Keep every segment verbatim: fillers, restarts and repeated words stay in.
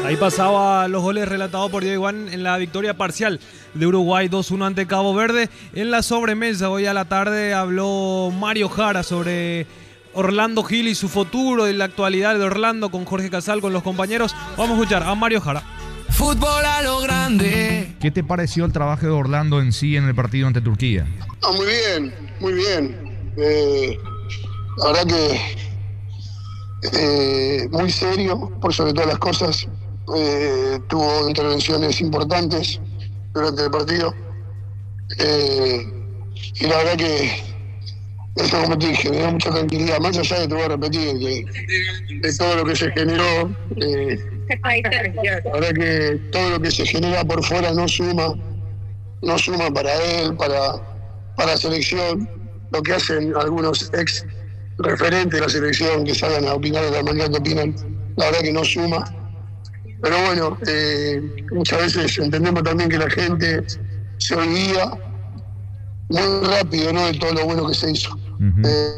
Ahí pasaba los goles relatados por Diego Iván en la victoria parcial de Uruguay dos uno ante Cabo Verde. En la sobremesa hoy a la tarde habló Mario Jara sobre Orlando Gil y su futuro y la actualidad de Orlando con Jorge Casal, con los compañeros. Vamos a escuchar a Mario Jara. Fútbol a lo grande. ¿Qué te pareció el trabajo de Orlando en sí en el partido ante Turquía? No, muy bien, muy bien. Eh, la verdad que eh, muy serio, por sobre todas las cosas. Eh, tuvo intervenciones importantes durante el partido. Eh, y la verdad que eso, como te dije, me da mucha tranquilidad. Más allá de, te voy a repetir, que de todo lo que se generó, eh, la verdad que todo lo que se genera por fuera no suma, no suma para él, para, para la selección. Lo que hacen algunos ex referentes de la selección que salgan a opinar de la manera que opinan, la verdad que no suma. Pero bueno, eh, muchas veces entendemos también que la gente se olvida muy rápido, ¿no?, de todo lo bueno que se hizo. Uh-huh. eh,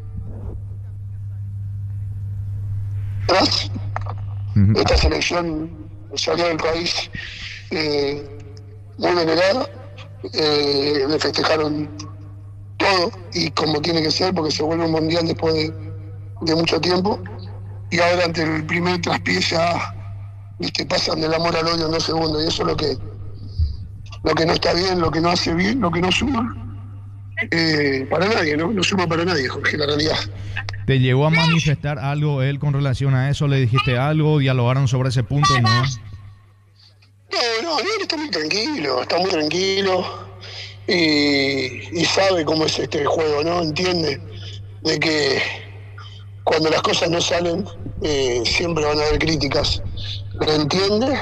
tras uh-huh. Esta selección salió del país eh, muy venerada, eh, le festejaron todo y como tiene que ser, porque se vuelve un mundial después de, de mucho tiempo, y ahora ante el primer traspié ya, viste, pasan del amor al odio en dos segundos, y eso es lo que lo que no está bien, lo que no hace bien, lo que no suma eh, para nadie, ¿no? No suma para nadie, Jorge, la realidad. ¿Te llegó a manifestar algo él con relación a eso? ¿Le dijiste algo? ¿Dialogaron sobre ese punto? No, no, no, él está muy tranquilo, está muy tranquilo y, y sabe cómo es este juego, ¿no? Entiende de que cuando las cosas no salen, eh, siempre van a haber críticas. Lo entiende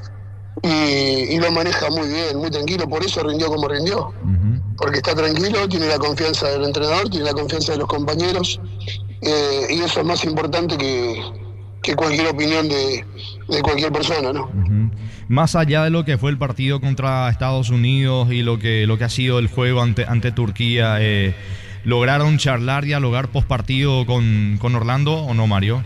y, y lo maneja muy bien, muy tranquilo, por eso rindió como rindió. Uh-huh. Porque está tranquilo, tiene la confianza del entrenador, tiene la confianza de los compañeros, eh, y eso es más importante que, que cualquier opinión de, de cualquier persona, ¿no? Uh-huh. Más allá de lo que fue el partido contra Estados Unidos y lo que, lo que ha sido el juego ante, ante Turquía, eh, ¿lograron charlar, dialogar post partido con, con Orlando o no, Mario?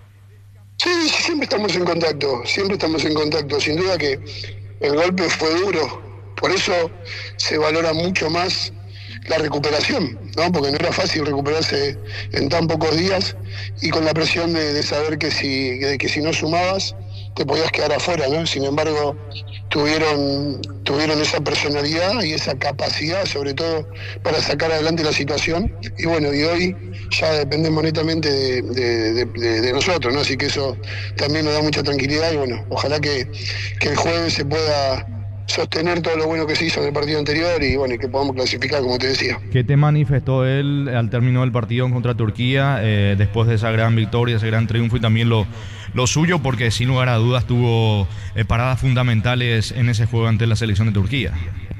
Sí, sí, siempre estamos en contacto, siempre estamos en contacto. Sin duda que el golpe fue duro, por eso se valora mucho más la recuperación, ¿no? Porque no era fácil recuperarse en tan pocos días y con la presión de, de saber que si, de que si no sumabas te podías quedar afuera, ¿no? Sin embargo, tuvieron, tuvieron esa personalidad y esa capacidad, sobre todo, para sacar adelante la situación. Y bueno, y hoy ya dependemos netamente de, de, de, de, de nosotros, ¿no? Así que eso también nos da mucha tranquilidad y bueno, ojalá que, que el jueves se pueda sostener todo lo bueno que se hizo en el partido anterior y bueno, y que podamos clasificar, como te decía. ¿Qué te manifestó él al término del partido contra Turquía, eh, después de esa gran victoria, ese gran triunfo y también lo, lo suyo, porque sin lugar a dudas tuvo eh, paradas fundamentales en ese juego ante la selección de Turquía?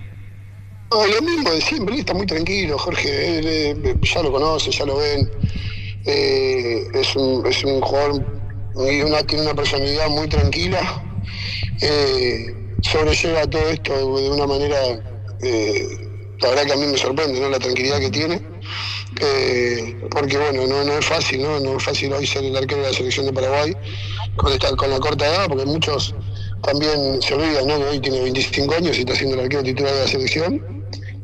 No, lo mismo de siempre, él está muy tranquilo, Jorge, él, eh, ya lo conoce, ya lo ven, eh, es, un, es un jugador y una, tiene una personalidad muy tranquila, eh, sobrelleva todo esto de una manera, eh, la verdad que a mí me sorprende, ¿no?, la tranquilidad que tiene, eh, porque bueno, no, no es fácil, ¿no? No es fácil hoy ser el arquero de la selección de Paraguay con, esta, con la corta edad, porque muchos también se olvidan, ¿no?, que hoy tiene veinticinco años y está siendo el arquero titular de la selección.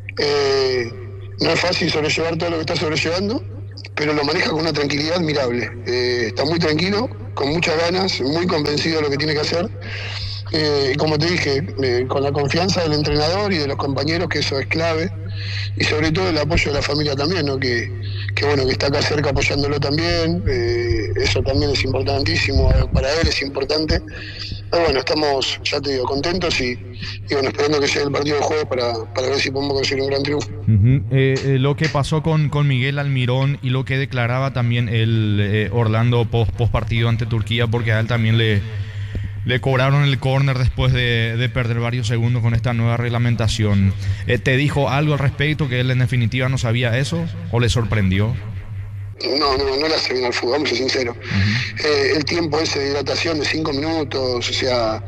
Eh, no es fácil sobrellevar todo lo que está sobrellevando, pero lo maneja con una tranquilidad admirable. Eh, está muy tranquilo, con muchas ganas, muy convencido de lo que tiene que hacer. Eh, como te dije, eh, con la confianza del entrenador y de los compañeros, que eso es clave, y sobre todo el apoyo de la familia también, ¿no? que, que bueno, que está acá cerca apoyándolo también, eh, eso también es importantísimo, para él es importante. Pero bueno, estamos, ya te digo, contentos y, y bueno, esperando que llegue el partido de jueves para, para ver si podemos conseguir un gran triunfo. Uh-huh. eh, eh, lo que pasó con, con Miguel Almirón y lo que declaraba también el eh, Orlando post, post partido ante Turquía, porque a él también le Le cobraron el córner después de, de perder varios segundos con esta nueva reglamentación. Eh, ¿Te dijo algo al respecto, que él en definitiva no sabía eso o le sorprendió? No, no, no le hace bien al fútbol, vamos a ser sinceros. Uh-huh. Eh, el tiempo ese de hidratación de cinco minutos, o sea,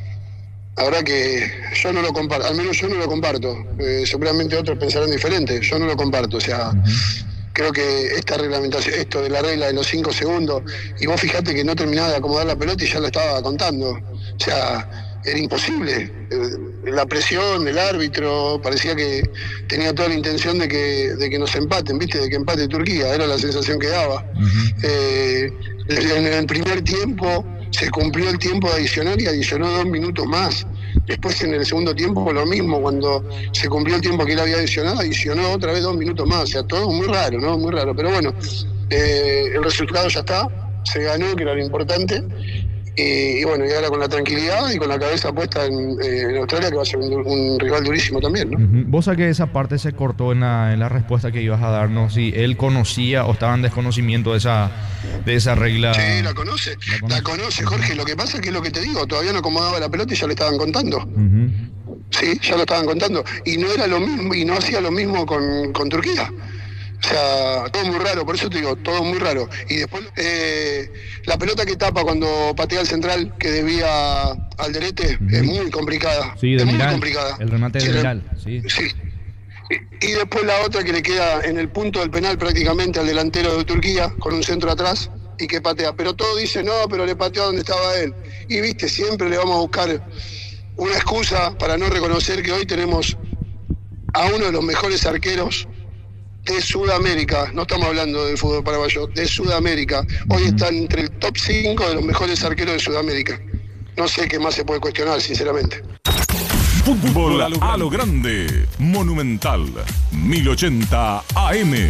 la verdad que yo no lo comparto, al menos yo no lo comparto. Eh, seguramente otros pensarán diferente, yo no lo comparto, o sea... Uh-huh. Creo que esta reglamentación, esto de la regla de los cinco segundos, y vos fijate que no terminaba de acomodar la pelota y ya lo estaba contando. O sea, era imposible. La presión del árbitro, parecía que tenía toda la intención de que, de que nos empaten, ¿viste? De que empate Turquía, era la sensación que daba. Uh-huh. eh, en el primer tiempo se cumplió el tiempo adicional y adicionó dos minutos más. Después en el segundo tiempo lo mismo, cuando se cumplió el tiempo que él había adicionado, adicionó otra vez dos minutos más. O sea, todo muy raro, ¿no? Muy raro. Pero bueno, eh, el resultado ya está, se ganó, que era lo importante. Y, y bueno, y ahora con la tranquilidad y con la cabeza puesta en, eh, en Australia, que va a ser un, un rival durísimo también, ¿no? Uh-huh. Vos sabés que esa parte se cortó en la, en la respuesta que ibas a darnos, si él conocía o estaba en desconocimiento de esa, de esa regla. Sí, la conoce, la conoce, la conoce Jorge. Lo que pasa es que es lo que te digo, todavía no acomodaba la pelota y ya le estaban contando. Uh-huh. Sí, ya lo estaban contando. Y no era lo mismo, y no hacía lo mismo con, con Turquía. O sea, todo muy raro, por eso te digo, todo muy raro. Y después, eh, la pelota que tapa cuando patea el central, que debía al Derete, uh-huh. es muy complicada. Sí, de es Miral, muy complicada. El remate de sí, Miral, sí. Sí. Y, y después la otra que le queda en el punto del penal prácticamente al delantero de Turquía, con un centro atrás, y que patea. Pero todo dice, no, pero le pateó donde estaba él. Y viste, siempre le vamos a buscar una excusa para no reconocer que hoy tenemos a uno de los mejores arqueros de Sudamérica, no estamos hablando del fútbol paraguayo, de Sudamérica. Hoy están entre el top cinco de los mejores arqueros de Sudamérica. No sé qué más se puede cuestionar, sinceramente. Fútbol a lo grande, Monumental, mil ochenta A M.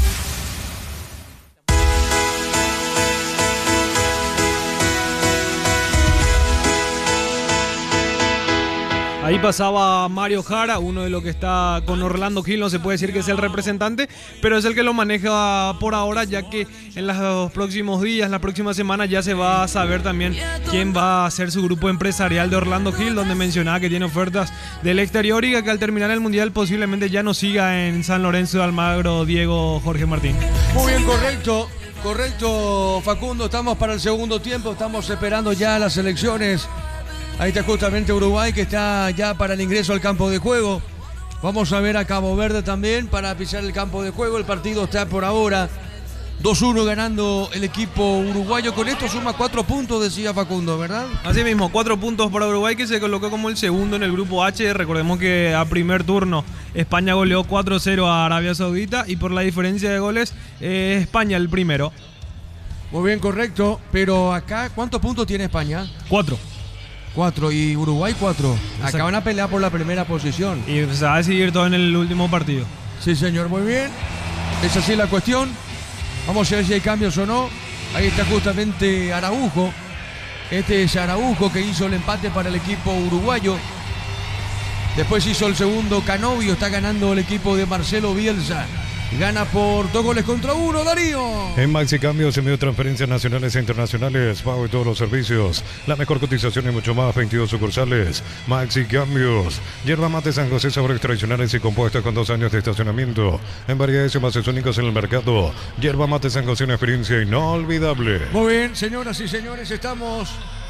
Ahí pasaba Mario Jara, uno de los que está con Orlando Gil, no se puede decir que es el representante, pero es el que lo maneja por ahora, ya que en los próximos días, la próxima semana ya se va a saber también quién va a ser su grupo empresarial de Orlando Gil, donde mencionaba que tiene ofertas del exterior y que al terminar el Mundial posiblemente ya no siga en San Lorenzo de Almagro, Diego Jorge Martín. Muy bien, correcto, correcto Facundo, estamos para el segundo tiempo, estamos esperando ya las elecciones. Ahí está justamente Uruguay, que está ya para el ingreso al campo de juego. Vamos a ver a Cabo Verde también para pisar el campo de juego. El partido está por ahora dos uno ganando el equipo uruguayo. Con esto suma cuatro puntos, decía Facundo, ¿verdad? Así mismo, cuatro puntos para Uruguay, que se colocó como el segundo en el grupo H. Recordemos que a primer turno España goleó cuatro cero a Arabia Saudita y por la diferencia de goles eh, España el primero. Muy bien, correcto. Pero acá, ¿cuántos puntos tiene España? Cuatro. Cuatro y Uruguay cuatro. Acá van a pelear por la primera posición. Y se va a decidir todo en el último partido. Sí, señor, muy bien. Es así la cuestión. Vamos a ver si hay cambios o no. Ahí está justamente Araujo. Este es Araujo que hizo el empate para el equipo uruguayo. Después hizo el segundo Canovio. Está ganando el equipo de Marcelo Bielsa. Gana por dos goles contra uno, Darío. En Maxi Cambios, envío de transferencias nacionales e internacionales, pago de todos los servicios, la mejor cotización y mucho más, veintidós sucursales. Maxi Cambios, yerba mate San José, sabores tradicionales y compuestas con dos años de estacionamiento, en variedades y bases únicos en el mercado. Yerba mate San José, una experiencia inolvidable. Muy bien, señoras y señores, estamos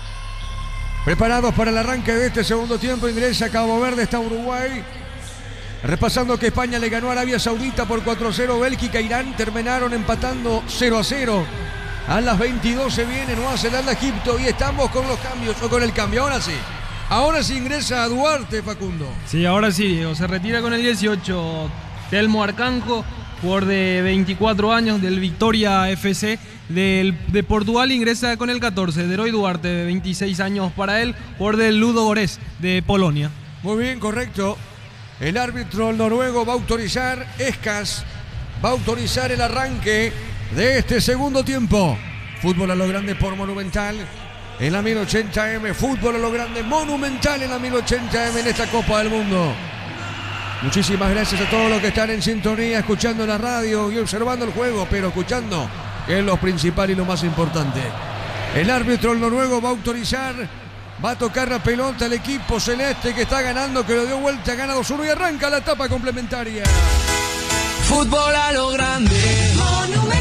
preparados para el arranque de este segundo tiempo. Ingresa Cabo Verde, está Uruguay. Repasando que España le ganó a Arabia Saudita por cuatro a cero, Bélgica e Irán terminaron empatando cero a cero. A las veintidós se viene Nueva Zelanda, Egipto y estamos con los cambios, o con el cambio, ahora sí. Ahora sí ingresa a Duarte, Facundo. Sí, ahora sí, Diego, se retira con el dieciocho Telmo Arcanjo, jugador de veinticuatro años del Victoria F C del, de Portugal, ingresa con el catorce, Deroy Duarte, de veintiséis años para él, jugador del Ludo Goretz de Polonia. Muy bien, correcto. El árbitro noruego va a autorizar, Escas, va a autorizar el arranque de este segundo tiempo. Fútbol a lo grande por Monumental en la mil ochenta eme. Fútbol a lo grande, Monumental en la mil ochenta eme en esta Copa del Mundo. Muchísimas gracias a todos los que están en sintonía, escuchando la radio y observando el juego, pero escuchando, que es lo principal y lo más importante. El árbitro el noruego va a autorizar. Va a tocar la pelota el equipo celeste que está ganando, que lo dio vuelta, gana dos uno y arranca la etapa complementaria. Fútbol a lo grande, Monumental.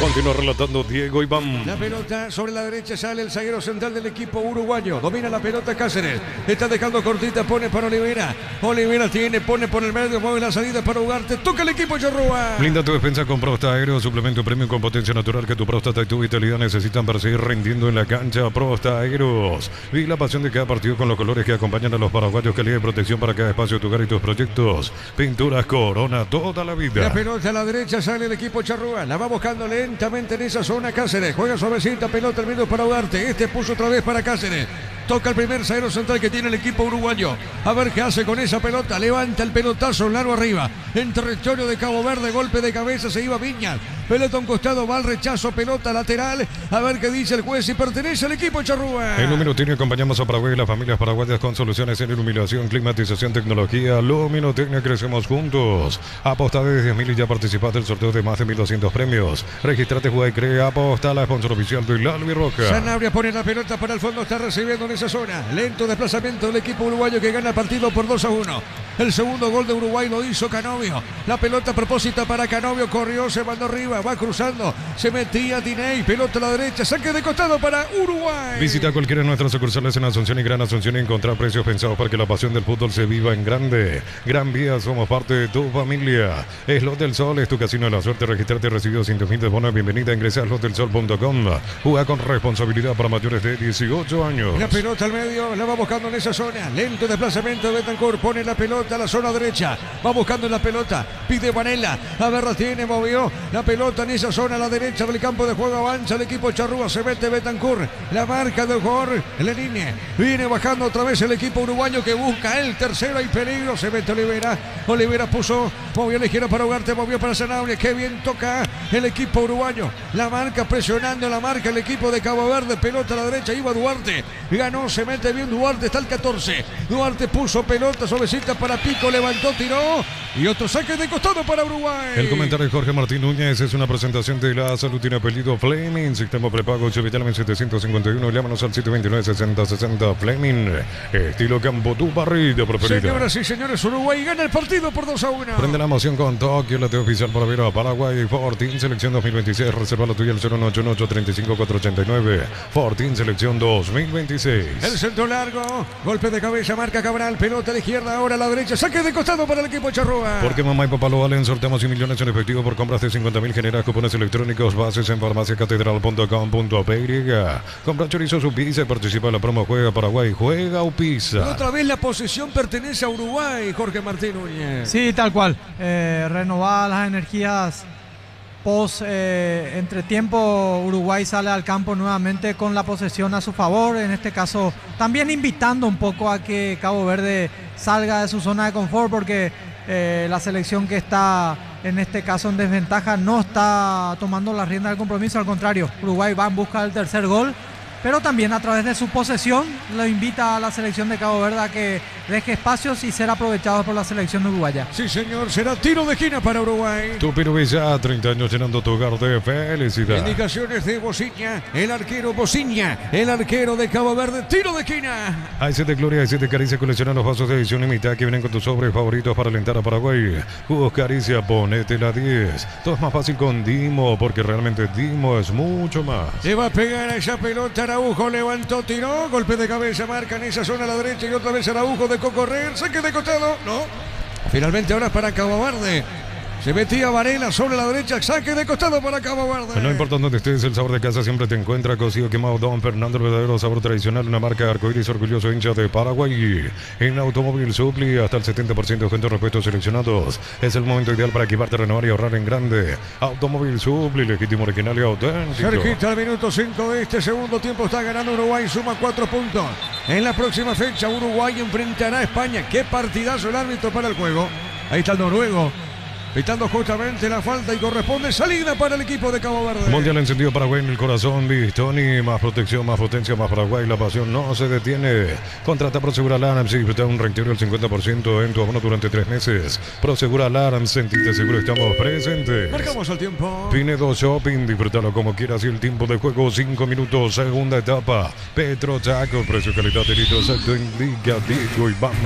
Continúa relatando Diego Iván. La pelota sobre la derecha, sale el zaguero central del equipo uruguayo. Domina la pelota Cáceres. Está dejando cortita, pone para Olivera. Olivera tiene, pone por el medio, mueve la salida para Ugarte. Toca el equipo Charrúa. Blinda tu defensa con Prosta Aéreo, suplemento premium con potencia natural que tu próstata y tu vitalidad necesitan para seguir rindiendo en la cancha. Prosta Aéreos. Y la pasión de cada partido con los colores que acompañan a los paraguayos. Calidad de protección para cada espacio, tu hogar y tus proyectos. Pinturas Corona, toda la vida. La pelota a la derecha, sale el equipo Charrúa. La va buscando lentamente en esa zona Cáceres. Juega suavecita, pelota al medio para Ugarte. Este puso otra vez para Cáceres. Toca el primer zaguero central que tiene el equipo uruguayo. A ver qué hace con esa pelota. Levanta el pelotazo largo arriba. En territorio de Cabo Verde. Golpe de cabeza. Se iba Viñas. Pelota a un costado. Va al rechazo. Pelota lateral. A ver qué dice el juez. Y pertenece al equipo Charrúa. En un minutino acompañamos a Paraguay y las familias paraguayas con soluciones en iluminación, climatización, tecnología. Luminotecnia, crecemos juntos. Aposta de diez mil y ya participaste del sorteo de más de mil doscientos premios. Registrate, juega y crea. Aposta, la sponsor oficial de la Albirroja. Sanabria pone la pelota para el fondo. Está recibiendo en esa zona. Lento desplazamiento del equipo uruguayo que gana el partido por dos a uno. El segundo gol de Uruguay lo hizo Canovio. La pelota a propósito para Canovio. Corrió, se mandó arriba, va cruzando. Se metía Diney. Pelota a la derecha. Saque de costado para Uruguay. Visita cualquiera de nuestras sucursales en Asunción y Gran Asunción y encontrar precios pensados para que la pasión del fútbol se viva en grande. Gran Vía, somos parte de tu familia. Slot del Sol es tu casino de la suerte. Registrate y recibe doscientos mil de bonos. Bienvenida. Ingresa a slot del sol punto com. Juega con responsabilidad para mayores de dieciocho años. La pelota al medio. La va buscando en esa zona. Lento desplazamiento de Betancourt. Pone la pelota a la zona derecha. Va buscando la pelota. Pide Varela. A ver, la tiene, movió la pelota en esa zona a la derecha del campo de juego. Avanza el equipo Charrúa. Se mete Betancourt. La marca del jugador en la línea. Viene bajando otra vez el equipo uruguayo que busca el tercero. Hay peligro. Se mete Olivera. Olivera puso. Movió a la izquierda para Ugarte. Movió para Sanabria. Qué bien toca el equipo uruguayo. La marca presionando la marca el equipo de Cabo Verde. Pelota a la derecha. Iba Duarte. Ganó. Se mete bien Duarte. Está el catorce. Duarte puso pelota suavecita para Pico. Levantó, tiró. Y otro saque de costado para Uruguay. El comentario de Jorge Martín Núñez es una presentación de la salud. Tiene apellido Fleming. Sistema prepago Chevitalmen setecientos cincuenta y uno. Llámanos al siete dos nueve, sesenta sesenta. Fleming. Estilo campo, tu barrida preferida. Señoras y señores, Uruguay gana el partido por dos a uno. Prende la emoción con Tokio, la T oficial para ver a Paraguay. Fortín, selección dos mil veintiséis. Reserva la tuya al cero nueve ocho ocho, tres cinco cuatro ocho nueve. Fortín, selección dos mil veintiséis. El centro largo. Golpe de cabeza, marca Cabral. Pelota a la izquierda, ahora a la derecha. Saque de costado para el equipo Charrúa. Porque mamá y papá lo valen. Sorteamos cien millones en efectivo por compras de cincuenta mil. Genera cupones electrónicos. Bases en farmaciacatedral punto com punto pe. Compra chorizo su pizza y participa en la promo Juega Paraguay. Juega o pizza. Otra vez la posesión pertenece a Uruguay, Jorge Martín Núñez. Sí, tal cual. Eh, renovar las energías post eh, entretiempo. Uruguay sale al campo nuevamente con la posesión a su favor. En este caso, también invitando un poco a que Cabo Verde salga de su zona de confort, porque eh, la selección que está en este caso en desventaja no está tomando la rienda del compromiso. Al contrario, Uruguay va en busca del tercer gol, pero también a través de su posesión lo invita a la selección de Cabo Verde a que deje espacios y ser aprovechado por la selección uruguaya. Sí, señor, será tiro de esquina para Uruguay. Tu Piruvilla, treinta años llenando tu hogar de felicidad. Indicaciones de Bociña, el arquero Bociña, el arquero de Cabo Verde, tiro de esquina. Hay siete Gloria, hay siete Caricia, colecciona los vasos de edición limitada que vienen con tus sobres favoritos para alentar a Paraguay. Jugos Caricia, ponete la diez. Todo es más fácil con Dimo, porque realmente Dimo es mucho más. Le va a pegar a esa pelota Araujo, levantó, tiró, golpe de cabeza, marca en esa zona a la derecha y otra vez Araujo de correr, saque de costado, no. Finalmente ahora para Cabo Verde. Se metía Varela sobre la derecha, saque de costado para Cabo Verde. No importa dónde estés, el sabor de casa siempre te encuentra. Cocido quemado Don Fernando, el verdadero sabor tradicional. Una marca arcoíris, orgulloso hincha de Paraguay. En Automóvil Supli, hasta el setenta por ciento de gente de repuestos seleccionados. Es el momento ideal para equiparte, renovar y ahorrar en grande. Automóvil Supli, legítimo, original y auténtico. Cerquita al minuto cinco de este segundo tiempo está ganando Uruguay, suma cuatro puntos. En la próxima fecha Uruguay enfrentará a España. Qué partidazo el árbitro para el juego. Ahí está el noruego, pitando justamente la falta y corresponde salida para el equipo de Cabo Verde. Mundial encendido Paraguay en el corazón. Bistoni, más protección, más potencia, más Paraguay. La pasión no se detiene. Contrata Prosegura Alarm y disfruta un reintegro del cincuenta por ciento en tu abono durante tres meses. Prosegura Alarm, sentite seguro, estamos presentes. Marcamos el tiempo. Pinedo Shopping, disfrútalo como quieras y el tiempo de juego cinco minutos, segunda etapa. Petro Chaco, precio, calidad, delito exacto, indica Diego y vamos.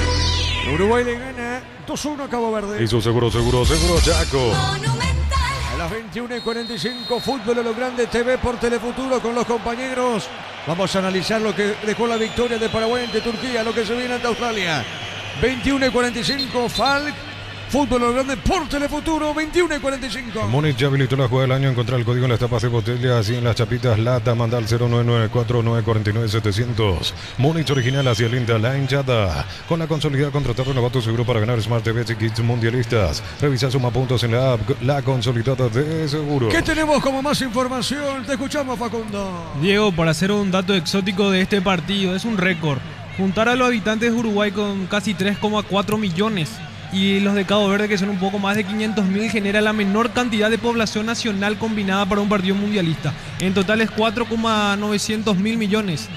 Uruguay le gana dos uno a Cabo Verde. Hizo seguro, seguro, seguro, Chaco. Monumental. las veintiuna y cuarenta y cinco, Fútbol a lo Grande T V por Telefuturo con los compañeros. Vamos a analizar lo que dejó la victoria de Paraguay ante Turquía, lo que se viene ante Australia. veintiuna y cuarenta y cinco, Falk. Fútbol a lo Grande por Telefuturo, veintiuna y cuarenta y cinco. Múnich ya habilitó la jugada del año. Encontrar el código en las tapas de botellas y en las chapitas lata. Manda al cero nueve nueve cuatro nueve cuatro nueve siete cero cero. Múnich original hacia linda la hinchada. Con la consolidada contratar renovato seguro para ganar Smart T V y kits mundialistas. Revisa suma puntos en la app. La consolidada de seguro. ¿Qué tenemos como más información? Te escuchamos, Facundo. Diego, para hacer un dato exótico de este partido, es un récord. Juntar a los habitantes de Uruguay con casi tres coma cuatro millones. Y los de Cabo Verde, que son un poco más de quinientos mil, genera la menor cantidad de población nacional combinada para un partido mundialista. En total es cuatro coma novecientos mil millones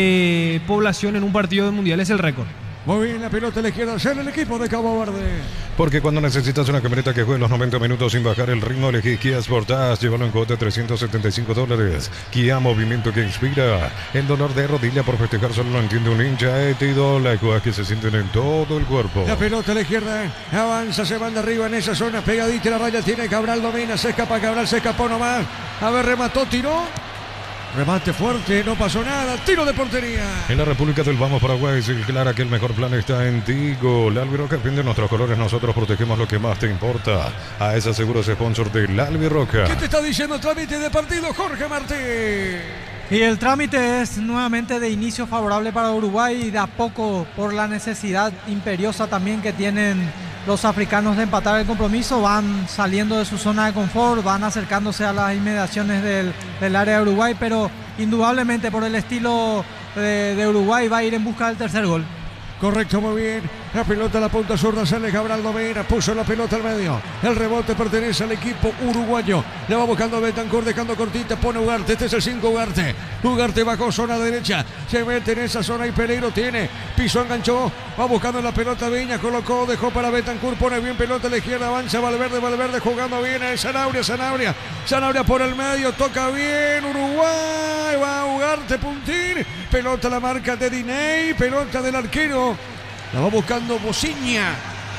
de población en un partido de mundial, es el récord. Muy bien, la pelota a la izquierda, sale el equipo de Cabo Verde. Porque cuando necesitas una camioneta que juegue los noventa minutos sin bajar el ritmo, elegí Kia Sportage. Llévalo en cuota de trescientos setenta y cinco dólares. Kia, movimiento que inspira. El dolor de rodilla por festejar solo lo entiende un hincha. Etido, las jugadas que se sienten en todo el cuerpo. La pelota a la izquierda, avanza, se manda arriba en esa zona, pegadita la raya, tiene Cabral, domina, se escapa Cabral, se escapó nomás. A ver, remató, tiró. Remate fuerte, no pasó nada, tiro de portería. En la República del Vamos Paraguay se declara que el mejor plan está en Tigo. La Albirroca defiende nuestros colores, nosotros protegemos lo que más te importa. A esa seguro es sponsor de la Albirroca. ¿Qué te está diciendo el trámite de partido, Jorge Martín? Y el trámite es nuevamente de inicio favorable para Uruguay y de a poco, por la necesidad imperiosa también que tienen los africanos de empatar el compromiso, van saliendo de su zona de confort, van acercándose a las inmediaciones del, del área de Uruguay, pero indudablemente por el estilo de, de Uruguay va a ir en busca del tercer gol. Correcto, muy bien. La pelota a la punta zurda, sale Cabral Domena, puso la pelota al medio. El rebote pertenece al equipo uruguayo. Le va buscando Bentancur, dejando cortita, pone Ugarte. Este es el cinco, Ugarte. Ugarte bajó zona derecha. Se mete en esa zona y peligro tiene. Piso, enganchó. Va buscando la pelota Viña, colocó, dejó para Bentancur, pone bien pelota a la izquierda, avanza Valverde, Valverde jugando bien. A Sanabria, Sanabria. Sanabria por el medio, toca bien Uruguay. Va a Ugarte, puntín. Pelota la marca de Diney, pelota del arquero. La va buscando Bociña.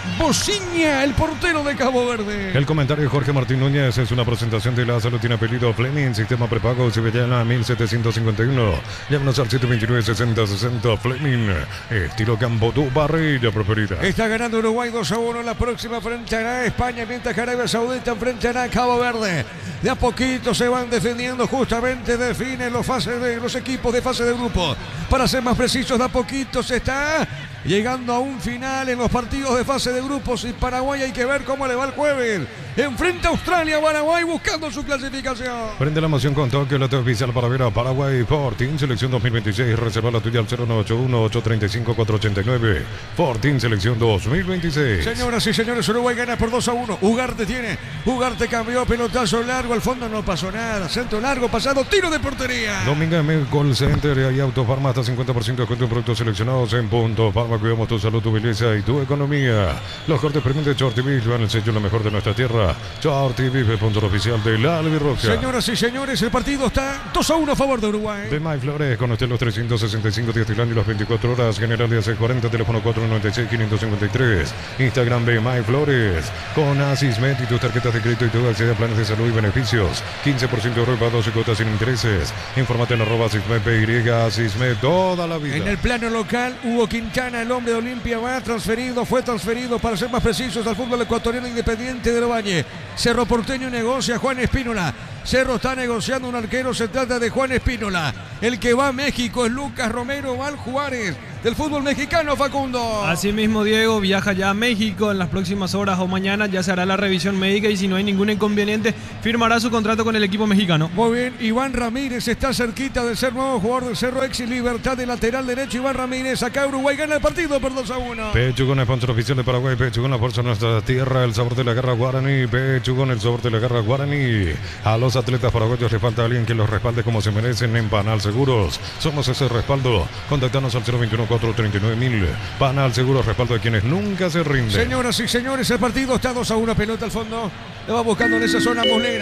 Bociña, el portero de Cabo Verde. El comentario de Jorge Martín Núñez es una presentación de la salud. Tiene apellido Fleming, sistema prepago Cibellana mil setecientos cincuenta y uno. Llámanos al siete dos nueve, sesenta sesenta. Fleming, estilo Campo, tu barrilla preferida. Está ganando Uruguay dos a uno. La próxima enfrentará a España, mientras que Arabia Saudita enfrentará a Cabo Verde. De a poquito se van defendiendo, justamente definen los, fases de, los equipos de fase de grupo. Para ser más precisos, de a poquito se está llegando a un final en los partidos de fase de grupos, y Paraguay hay que ver cómo le va el jueves. Enfrenta a Australia, Paraguay buscando su clasificación. Prende la emoción con Tokio, la T V oficial para ver a Paraguay Fortín, selección dos mil veintiséis. Reserva la tuya al cero nueve ocho uno, ocho tres cinco, cuatro ocho nueve. Fortín, selección dos mil veintiséis. Señoras y señores, Uruguay gana por dos a uno. Ugarte tiene, Ugarte cambió, pelotazo largo, al fondo no pasó nada. Centro largo, pasado, tiro de portería. Domingo M Call Center y Autofarma, hasta cincuenta por ciento de descuento en productos seleccionados en Punto Farma. Cuidamos tu salud, tu belleza y tu economía. Los cortes premium de Shorty Beef van el sello lo mejor de nuestra tierra. Shorty Beef, sponsor oficial de la Albirroca. Señoras y señores, el partido está dos a uno a favor de Uruguay. De May Flores, con usted los trescientos sesenta y cinco días del año y las veinticuatro horas. General de C cuarenta, teléfono cuatro nueve seis, cinco cinco tres. Instagram de May Flores. Con Asismet y tus tarjetas de crédito y tu acceder a planes de salud y beneficios. quince por ciento de ropa, doce cuotas sin intereses. Infórmate en arroba Asismet P Y, Asismet toda la vida. En el plano local, Hugo Quintana, el hombre de Olimpia, va transferido, fue transferido, para ser más precisos, al fútbol ecuatoriano Independiente del Valle. Cerro Porteño negocia a Juan Espínola. Cerro está negociando un arquero, se trata de Juan Espínola. El que va a México es Lucas Romero Val Juárez, del fútbol mexicano, Facundo. Asimismo, Diego viaja ya a México. En las próximas horas o mañana ya se hará la revisión médica y si no hay ningún inconveniente, firmará su contrato con el equipo mexicano. Muy bien, Iván Ramírez está cerquita de ser nuevo jugador del Cerro Ex y Libertad, de lateral derecho. Iván Ramírez, acá Uruguay gana el partido por dos a uno. Pechugón, sponsor oficial de Paraguay. Pechugón, la fuerza de nuestra tierra, el sabor de la garra guaraní. Pechugón, el sabor de la garra guaraní. A los atletas paraguayos le falta alguien que los respalde como se merecen en Panal Seguros. Somos ese respaldo. Contactanos al cero veintiuno, cuatro treinta y nueve mil. Panal Seguros, respaldo de quienes nunca se rinden. Señoras y señores, el partido está dos a uno, pelota al fondo. Le va buscando en esa zona Muslera.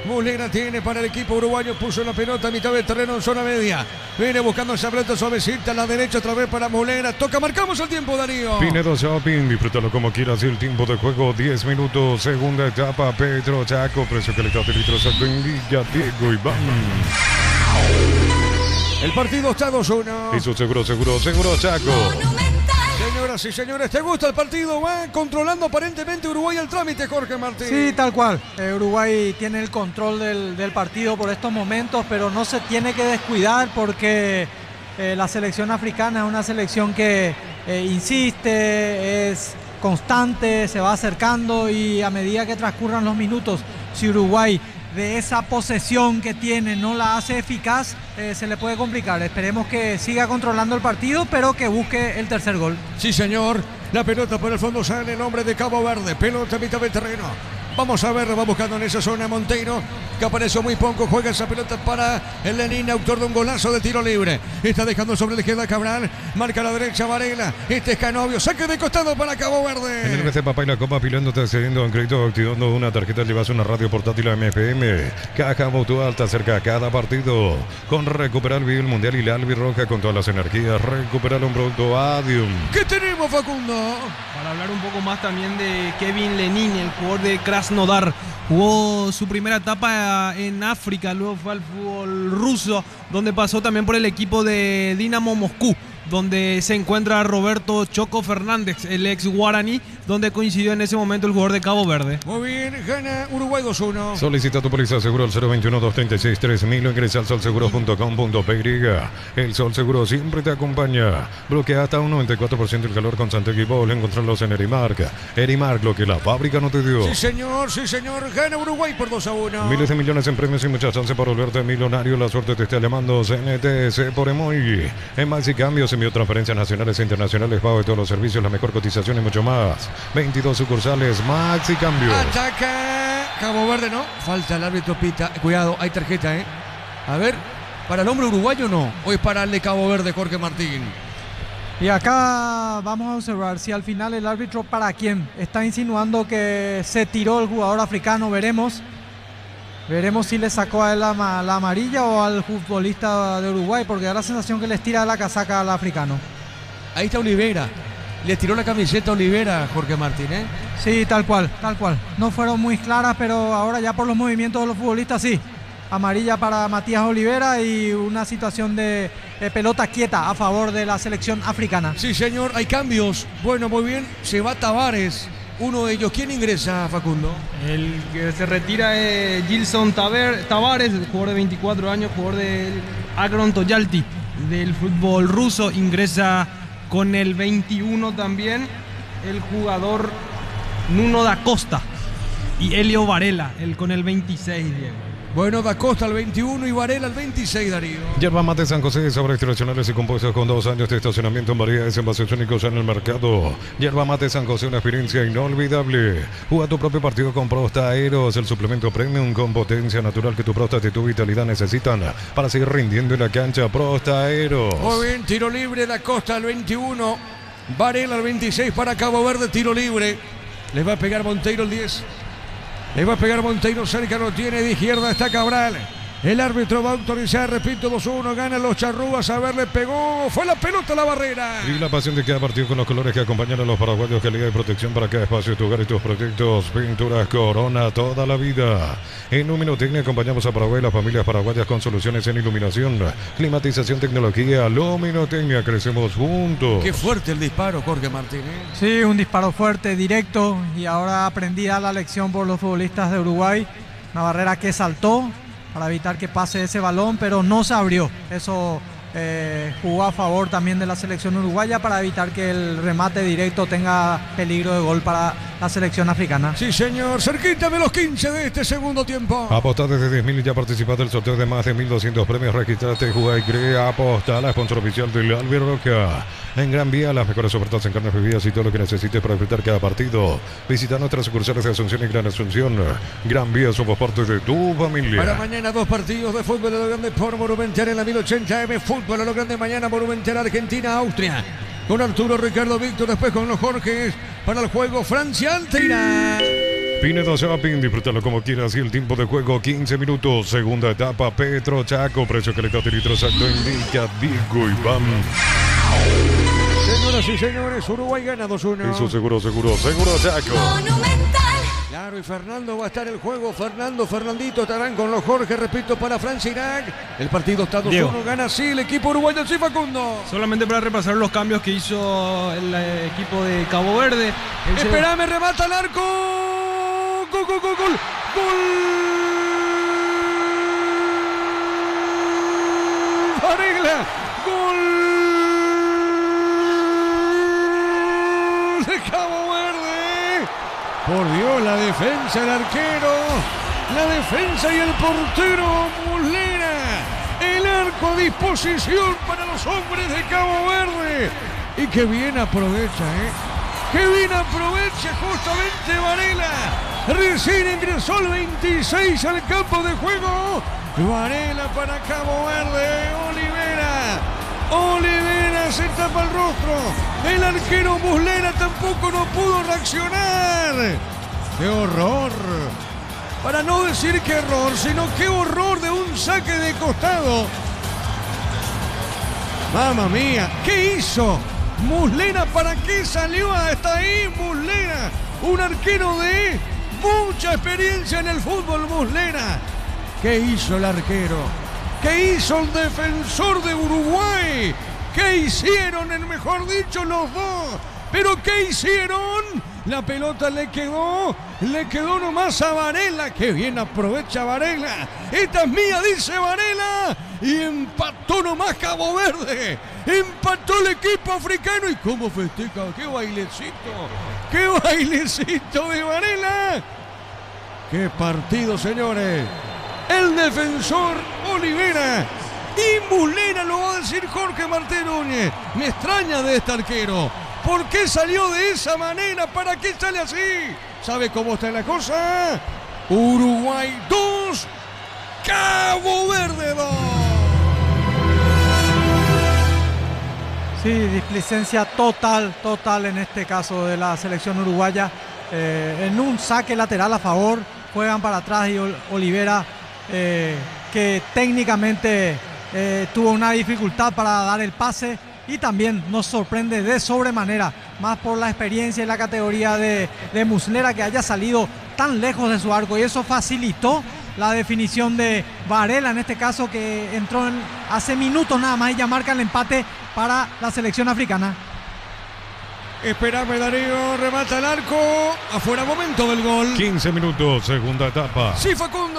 Muslera tiene para el equipo uruguayo, puso la pelota a mitad del terreno en zona media. Viene buscando esa pelota suavecita a la derecha otra vez para Muslera. Toca, marcamos el tiempo, Darío. Pinedo Shopping, disfrútalo como quieras. El tiempo de juego, diez minutos. Segunda etapa, Pedro Chaco. Precio, calidad de litros, Villa Diego Iván. El partido está dos uno. Hizo seguro, seguro, seguro Chaco. Señoras y señores, ¿te gusta el partido? Va controlando aparentemente Uruguay el trámite, Jorge Martín. Sí, tal cual. Eh, Uruguay tiene el control del, del partido por estos momentos, pero no se tiene que descuidar porque eh, la selección africana es una selección que eh, insiste, es constante, se va acercando y a medida que transcurran los minutos, si Uruguay de esa posesión que tiene no la hace eficaz, eh, se le puede complicar. Esperemos que siga controlando el partido, pero que busque el tercer gol. Sí, señor. La pelota por el fondo sale el hombre de Cabo Verde. Pelota a mitad del terreno. Vamos a ver, va buscando en esa zona Monteiro, que apareció muy poco. Juega esa pelota para el Lenín, autor de un golazo de tiro libre. Está dejando sobre la izquierda Cabral. Marca a la derecha Varela. Este es Canovio. Saque de costado para Cabo Verde. En el B C Papá y la Copa Pilando te cediendo un crédito, activando una tarjeta, llevas una radio portátil a M F M. Caja Mutual te acerca a cada partido. Con Recuperar vive el Mundial y la Albirroja con todas las energías. Recuperar un producto Adium. ¿Qué tenemos, Facundo? Para hablar un poco más también de Kevin Lenín, el jugador de Krasnodar. Jugó su primera etapa en África, luego fue al fútbol ruso, donde pasó también por el equipo de Dinamo Moscú, donde se encuentra Roberto Choco Fernández, el ex guaraní, donde coincidió en ese momento el jugador de Cabo Verde. Muy bien, gana Uruguay dos uno. Solicita tu póliza seguro al cero veintiuno, doscientos treinta y seis, tres mil o ingresa al sol seguro punto com punto pe y. El Sol Seguro siempre te acompaña. Bloquea hasta un noventa y cuatro por ciento el calor con Santé y Bol. Encontrarlos en Erimark. Erimark, lo que la fábrica no te dio. Sí, señor, sí, señor. Gana Uruguay por dos a uno. Miles de millones en premios y mucha chance para volverte millonario. La suerte te está llamando. C N T S por Emoy. En Maxi Cambios, envío transferencias nacionales e internacionales, pago de todos los servicios, la mejor cotización y mucho más. veintidós sucursales, Maxi Cambios. Ataca Cabo Verde, ¿no? Falta, el árbitro pita. Cuidado, hay tarjeta, ¿eh? A ver, ¿para el hombre uruguayo no? ¿O es para el de Cabo Verde, Jorge Martín? Y acá vamos a observar si al final el árbitro para quién está insinuando que se tiró el jugador africano. Veremos. Veremos si le sacó a él la, la amarilla o al futbolista de Uruguay, porque da la sensación que les tira la casaca al africano. Ahí está Olivera. Le tiró la camiseta a Olivera, Jorge Martín, ¿eh? Sí, tal cual, tal cual. No fueron muy claras, pero ahora ya por los movimientos de los futbolistas sí. Amarilla para Matías Olivera y una situación de, de pelota quieta a favor de la selección africana. Sí, señor, hay cambios. Bueno, muy bien, se va Tavares. Uno de ellos, ¿quién ingresa, Facundo? El que se retira es Gilson Taver, Tavares, jugador de veinticuatro años, jugador del Agron Toyalti del fútbol ruso. Ingresa con el veintiuno también el jugador Nuno da Costa y Elio Varela, el con el veintiséis, Diego. Bueno, da Costa al veintiuno y Varela al veintiséis, Darío. Yerba Mate San José, sabores tradicionales y compuestos con dos años de estacionamiento en variedades envases únicos en el mercado. Yerba Mate San José, una experiencia inolvidable. Juega tu propio partido con Prosta Aeros, el suplemento premium con potencia natural que tu próstata y tu vitalidad necesitan para seguir rindiendo en la cancha. Prosta Aeros. Muy bien, tiro libre, da Costa al veintiuno, Varela al veintiséis para Cabo Verde, tiro libre. Les va a pegar Monteiro el diez. Le va a pegar Monteiro, cerca lo tiene, de izquierda está Cabral. El árbitro va a autorizar, repito, dos uno, ganan los charrúas, a ver, le pegó, fue la pelota a la barrera. Y la pasión de cada partido con los colores que acompañan a los paraguayos, calidad y protección para cada espacio, tu hogar y tus proyectos. Pinturas Corona, toda la vida. En Luminotecnia acompañamos a Paraguay, las familias paraguayas con soluciones en iluminación, climatización, tecnología. Luminotecnia, crecemos juntos. Qué fuerte el disparo, Jorge Martínez. Sí, un disparo fuerte, directo, y ahora aprendida la lección por los futbolistas de Uruguay. Una barrera que saltó para evitar que pase ese balón, pero no se abrió. Eso eh, jugó a favor también de la selección uruguaya para evitar que el remate directo tenga peligro de gol para la selección africana. Sí, señor, cerquita de los quince de este segundo tiempo. Aposta desde diez mil y ya participaste del sorteo de más de mil doscientos premios. Registrate, juega y crea. Aposta, la sponsor oficial del Albirroja. En Gran Vía, las mejores ofertas en carnes, bebidas y todo lo que necesites para disfrutar cada partido. Visita nuestras sucursales de Asunción y Gran Asunción. Gran Vía, somos parte de tu familia. Para mañana, dos partidos de fútbol a lo grande por Monumental en la mil ochenta eme. Fútbol a lo grande mañana, Monumental Argentina, Austria. Con Arturo, Ricardo, Víctor, después con los Jorges para el juego Francia-Altina. Pineda Shopping, disfrútalo como quieras y el tiempo de juego quince minutos. Segunda etapa, Petro Chaco, precio, calidad y litro exacto indica Diego Iván. Señoras y señores, Uruguay gana dos uno. Eso seguro, seguro, seguro Chaco. Claro, y Fernando va a estar en el juego. Fernando, Fernandito estarán con los Jorge, repito, para Francia Irak. El partido está dos uno, gana sí el equipo uruguayo, sí, Facundo. Solamente para repasar los cambios que hizo el eh, equipo de Cabo Verde. Esperame, remata al arco. Gol, gol, gol, gol. Gol. Varela. Gol de Cabo Verde. Por Dios, la defensa, el arquero, la defensa y el portero Muslera. El arco a disposición para los hombres de Cabo Verde. Y que bien aprovecha, ¿eh? Que bien aprovecha justamente Varela. Recién ingresó el veintiséis al campo de juego. Varela para Cabo Verde. Olivera. Olivera se tapa el rostro. El arquero Muslera tampoco no pudo reaccionar. ¡Qué horror! Para no decir qué error, sino qué horror de un saque de costado. ¡Mamma mía! ¿Qué hizo Muslera? ¿Para qué salió hasta ahí Muslera? Un arquero de mucha experiencia en el fútbol, Muslera. ¿Qué hizo el arquero? ¿Qué hizo el defensor de Uruguay? ¿Qué hicieron, en mejor dicho, los dos? ¿Pero qué hicieron? La pelota le quedó, le quedó nomás a Varela. ¡Qué bien aprovecha Varela! ¡Esta es mía!, dice Varela. Y empató nomás Cabo Verde. Empató el equipo africano. ¿Y cómo festeja? ¡Qué bailecito! ¡Qué bailecito de Varela! ¡Qué partido, señores! El defensor Olivera y Muslera, lo va a decir Jorge Martín Núñez. Me extraña de este arquero. ¿Por qué salió de esa manera? ¿Para qué sale así? ¿Sabe cómo está la cosa? Uruguay dos, Cabo Verde dos. Sí, displicencia total, total en este caso de la selección uruguaya. Eh, en un saque lateral a favor, juegan para atrás y Olivera, eh, que técnicamente eh, tuvo una dificultad para dar el pase. Y también nos sorprende de sobremanera, más por la experiencia y la categoría de, de Muslera, que haya salido tan lejos de su arco. Y eso facilitó la definición de Varela, en este caso, que entró en, hace minutos nada más y ya marca el empate para la selección africana. Esperame, Darío, remata el arco. Afuera, momento del gol. quince minutos, segunda etapa. Sí, Facundo.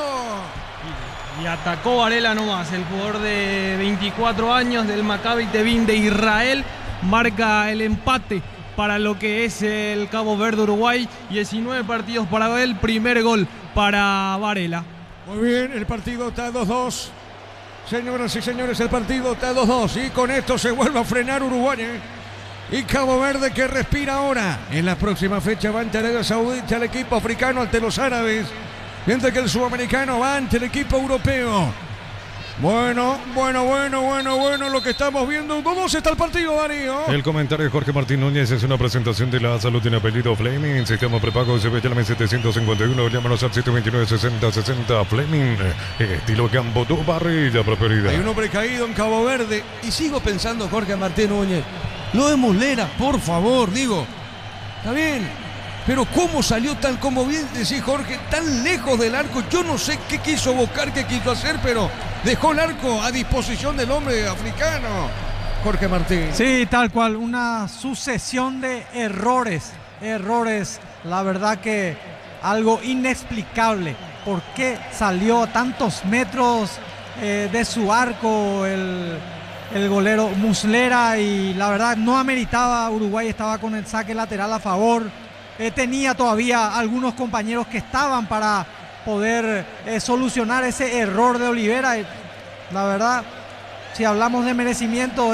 Y atacó Varela nomás, el jugador de veinticuatro años del Maccabi Tevin de Israel. Marca el empate para lo que es el Cabo Verde Uruguay. diecinueve partidos para él, primer gol para Varela. Muy bien, el partido está dos dos. Señoras y señores, el partido está dos dos. Y con esto se vuelve a frenar Uruguay, ¿eh? Y Cabo Verde, que respira ahora. En la próxima fecha va ante Arabia Saudita el equipo africano ante los árabes. Mientras que el sudamericano va ante el equipo europeo. Bueno, bueno, bueno, bueno, bueno, lo que estamos viendo. ¿Cómo está el partido, Darío? El comentario de Jorge Martín Núñez es una presentación de la salud en apellido Fleming. Sistema prepago S B, llame setecientos cincuenta y uno, llámanos al siete veintinueve, sesenta sesenta. Fleming, estilo campo, tu parrilla preferida. Hay un hombre caído en Cabo Verde. Y sigo pensando, Jorge Martín Núñez, lo de Muslera, por favor, digo. Está bien. Pero cómo salió tan, como bien decís, Jorge, tan lejos del arco. Yo no sé qué quiso buscar, qué quiso hacer, pero dejó el arco a disposición del hombre africano. Jorge Martín. Sí, tal cual, una sucesión de errores, errores, la verdad que algo inexplicable. ¿Por qué salió a tantos metros eh, de su arco el, el golero Muslera? Y la verdad no ameritaba. Uruguay estaba con el saque lateral a favor. Eh, tenía todavía algunos compañeros que estaban para poder eh, solucionar ese error de Olivera. La verdad, si hablamos de merecimiento,